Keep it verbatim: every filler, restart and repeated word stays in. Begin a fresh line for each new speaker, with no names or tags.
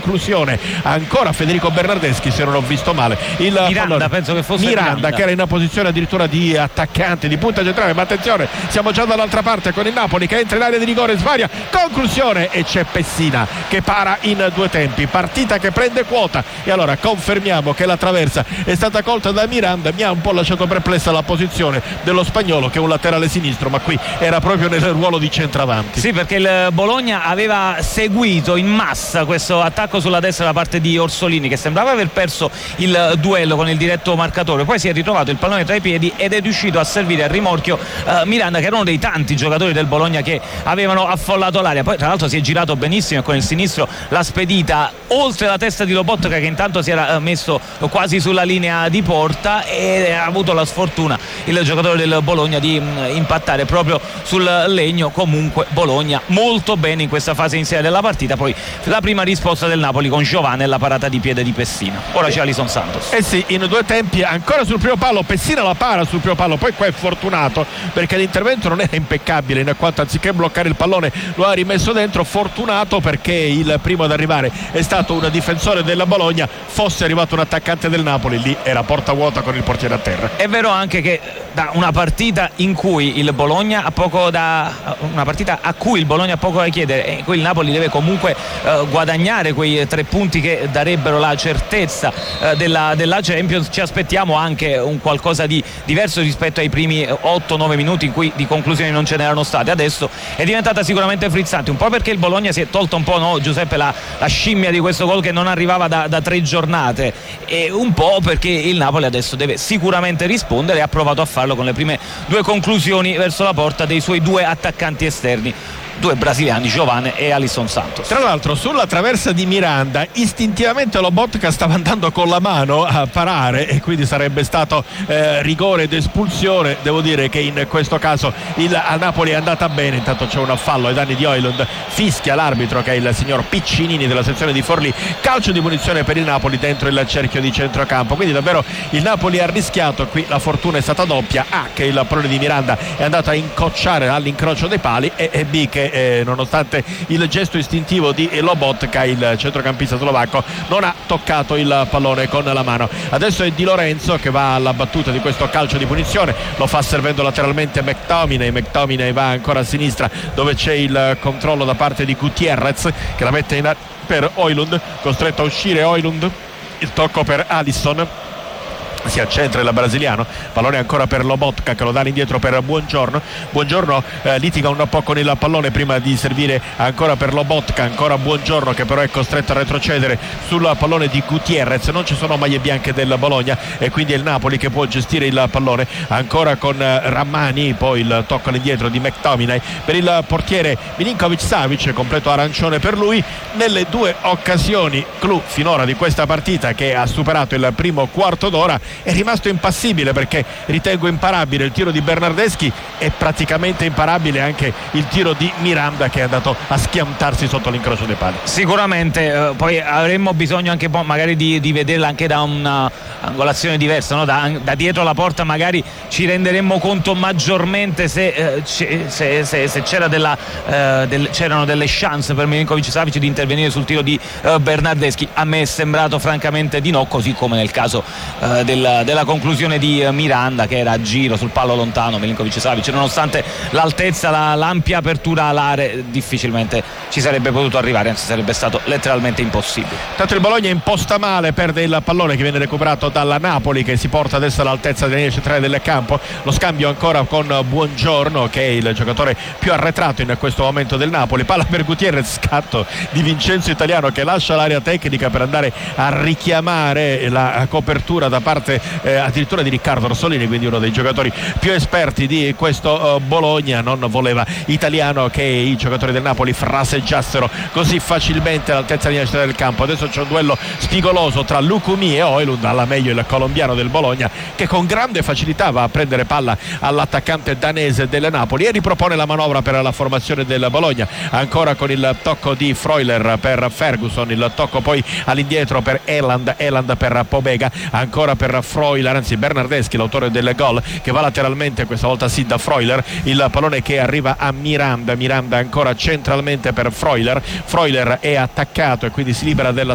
conclusione ancora Federico Bernardeschi, se non ho visto male, il
Miranda,
pallone,
penso che fosse
Miranda,
Miranda
che era in una posizione addirittura di attaccante, di punta centrale, ma attenzione, siamo già dall'altra parte con il Napoli che entra in area di rigore, svaria, conclusione, e c'è Pessina che para in due tempi, partita che prende quota. E allora confermiamo che la traversa è stata colta da Miranda. Mi ha un po' lasciato perplessa la posizione dello spagnolo, che è un laterale sinistro, ma qui era proprio nel ruolo di centravanti.
Sì, perché il Bologna aveva seguito in massa questo attacco sulla destra da parte di Orsolini, che sembrava aver perso il duello con il diretto marcatore, poi si è ritrovato il pallone tra i piedi ed è riuscito a servire a rimorchio eh, Miranda, che era uno dei tanti giocatori del Bologna che avevano affollato l'area. Poi tra l'altro si è girato benissimo e con il sinistro l'ha spedita oltre la testa di Lobotka, che intanto si era messo quasi sulla linea di porta, e ha avuto la sfortuna il giocatore del Bologna di impattare proprio sul legno. Comunque Bologna molto bene in questa fase iniziale della partita. Poi la prima risposta del Napoli con Giovane e la parata di piede di Pessina. Ora c'è Alison Santos.
Eh sì, in due tempi ancora sul primo palo, Pessina la para sul primo palo, poi qua è fortunato perché l'intervento non era impeccabile, in quanto anziché bloccare il pallone lo ha rimesso dentro. Fortunato perché il primo ad arrivare è stato un difensore della Bologna, fosse arrivato un attaccante del Napoli lì era porta vuota con il portiere a terra.
È vero anche che da una partita in cui il Bologna ha poco da una partita a cui il Bologna ha poco da chiedere, e in cui il Napoli deve comunque eh, guadagnare quei tre punti che darebbero la certezza eh, della, della Champions, ci aspettiamo anche un qualcosa di diverso rispetto ai primi otto nove minuti in cui di conclusioni non ce n'erano state. Adesso è diventata sicuramente frizzante, un po' perché il Bologna si è tolto un po', no, Giuseppe, la, la scimmia di questo gol che non arrivava da, da tre giornate, e un po' perché il Napoli adesso deve sicuramente rispondere e ha provato a farlo con le prime due conclusioni verso la porta dei suoi due attaccanti esterni, due brasiliani, Giovane e Alison Santos.
Tra l'altro sulla traversa di Miranda istintivamente Lobotka stava andando con la mano a parare, e quindi sarebbe stato eh, rigore ed espulsione. Devo dire che in questo caso il, a Napoli è andata bene. Intanto c'è un fallo ai danni di Højlund, fischia l'arbitro, che è il signor Piccinini della sezione di Forlì, calcio di punizione per il Napoli dentro il cerchio di centrocampo. Quindi davvero il Napoli ha rischiato, qui la fortuna è stata doppia: A, che il pallone di Miranda è andato a incrociare all'incrocio dei pali, e, e B, che Eh, nonostante il gesto istintivo di Lobotka, il centrocampista slovacco non ha toccato il pallone con la mano. Adesso è Di Lorenzo che va alla battuta di questo calcio di punizione, lo fa servendo lateralmente McTominay. McTominay va ancora a sinistra dove c'è il controllo da parte di Gutierrez, che la mette in a- per Højlund, costretto a uscire Højlund, il tocco per Alisson, si accentra il brasiliano, pallone ancora per Lobotka che lo dà indietro per Buongiorno. Buongiorno eh, litiga un po' con il pallone prima di servire ancora per Lobotka, ancora Buongiorno che però è costretto a retrocedere sul pallone di Gutierrez. Non ci sono maglie bianche del Bologna e quindi è il Napoli che può gestire il pallone ancora con Rammani, poi il tocco all'indietro di McTominay per il portiere Milinkovic-Savic, completo arancione per lui. Nelle due occasioni clou finora di questa partita, che ha superato il primo quarto d'ora, è rimasto impassibile, perché ritengo imparabile il tiro di Bernardeschi e praticamente imparabile anche il tiro di Miranda, che è andato a schiantarsi sotto l'incrocio dei pali.
Sicuramente eh, poi avremmo bisogno anche magari di, di vederla anche da un'angolazione diversa, no? da, da dietro la porta magari ci renderemmo conto maggiormente se, eh, se, se, se c'era della, eh, del, c'erano delle chance per Milinkovic-Savic di intervenire sul tiro di eh, Bernardeschi. A me è sembrato francamente di no, così come nel caso eh, del della conclusione di Miranda, che era a giro sul palo lontano. Milinkovic-Savic, nonostante l'altezza, la, l'ampia apertura all'area, difficilmente ci sarebbe potuto arrivare, anzi sarebbe stato letteralmente impossibile.
Tanto il Bologna imposta male, perde il pallone che viene recuperato dalla Napoli, che si porta adesso all'altezza della linea centrale del campo. Lo scambio ancora con Buongiorno, che è il giocatore più arretrato in questo momento del Napoli. Palla per Gutierrez, scatto di Vincenzo Italiano che lascia l'area tecnica per andare a richiamare la copertura da parte Eh, addirittura di Riccardo Orsolini, quindi uno dei giocatori più esperti di questo eh, Bologna. Non voleva Italiano che i giocatori del Napoli fraseggiassero così facilmente all'altezza della linea del campo. Adesso c'è un duello spigoloso tra Lucumi e Højlund, alla meglio il colombiano del Bologna, che con grande facilità va a prendere palla all'attaccante danese del Napoli e ripropone la manovra per la formazione del Bologna, ancora con il tocco di Freuler per Ferguson, il tocco poi all'indietro per Eland, Eland per Pobega, ancora per Freuler, anzi Bernardeschi, l'autore del gol, che va lateralmente, questa volta sì da Freuler, il pallone che arriva a Miranda. Miranda ancora centralmente per Freuler. Freuler è attaccato e quindi si libera della